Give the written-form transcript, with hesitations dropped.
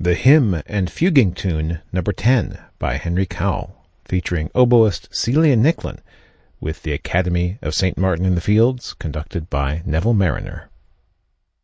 The Hymn and Fuguing Tune No. 10 by Henry Cowell, featuring oboist Celia Nicklin, with the Academy of St. Martin in the Fields, conducted by Neville Mariner.